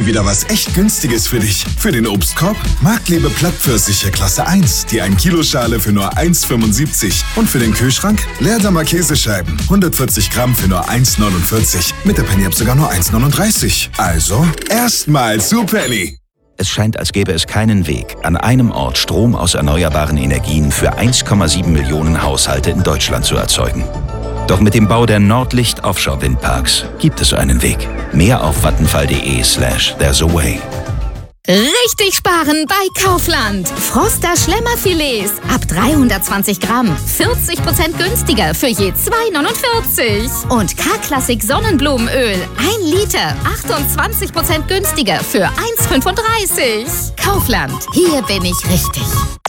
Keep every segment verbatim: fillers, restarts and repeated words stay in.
wieder was echt Günstiges für dich. Für den Obstkorb Marktlebe Plattpfirsiche Klasse eins, die ein Kilo Schale für nur eins fünfundsiebzig. Und für den Kühlschrank Leerdammer Käsescheiben, hundertvierzig Gramm für nur eins neunundvierzig. Mit der Penny-App sogar nur eins neununddreißig. Also erstmal zu Penny. Es scheint, als gäbe es keinen Weg, an einem Ort Strom aus erneuerbaren Energien für eins Komma sieben Millionen Haushalte in Deutschland zu erzeugen. Doch mit dem Bau der Nordlicht Offshore Windparks gibt es einen Weg. Mehr auf vattenfall.de slash there's a way. Richtig sparen bei Kaufland. Froster Schlemmerfilets ab dreihundertzwanzig Gramm. vierzig Prozent günstiger für je zwei neunundvierzig. Und K-Klassik Sonnenblumenöl. ein Liter. achtundzwanzig Prozent günstiger für eins fünfunddreißig. Kaufland. Hier bin ich richtig.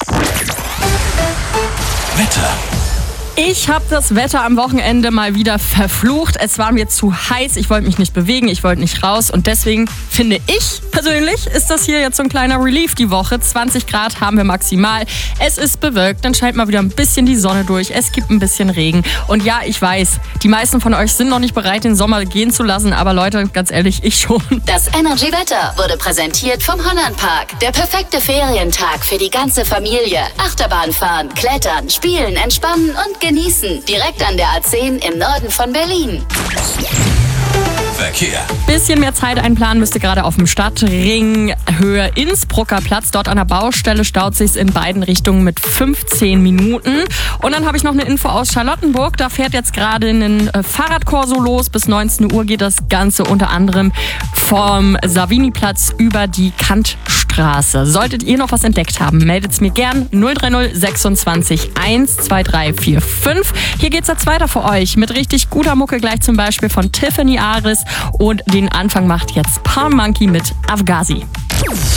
Wetter. Ich habe das Wetter am Wochenende mal wieder verflucht. Es war mir zu heiß, ich wollte mich nicht bewegen, ich wollte nicht raus. Und deswegen finde ich persönlich, ist das hier jetzt so ein kleiner Relief die Woche. zwanzig Grad haben wir maximal. Es ist bewölkt, dann scheint mal wieder ein bisschen die Sonne durch. Es gibt ein bisschen Regen. Und ja, ich weiß, die meisten von euch sind noch nicht bereit, den Sommer gehen zu lassen. Aber Leute, ganz ehrlich, ich schon. Das Energy Wetter wurde präsentiert vom Hollandpark. Der perfekte Ferientag für die ganze Familie. Achterbahn fahren, klettern, spielen, entspannen und genießen. Direkt an der A zehn im Norden von Berlin. Verkehr. Bisschen mehr Zeit einplanen müsst ihr gerade auf dem Stadtring Höhe Innsbrucker Platz. Dort an der Baustelle staut sich's in beiden Richtungen mit fünfzehn Minuten. Und dann habe ich noch eine Info aus Charlottenburg. Da fährt jetzt gerade ein Fahrradkorso los. Bis neunzehn Uhr geht das Ganze unter anderem vom Savini-Platz über die Kantstraße. Solltet ihr noch was entdeckt haben, meldet's mir gern. null drei null sechsundzwanzig eins zwei drei vier fünf. Hier geht's jetzt weiter für euch mit richtig guter Mucke, gleich zum Beispiel von Tiffany Aris. Und den Anfang macht jetzt Palm Monkey mit Afghazi.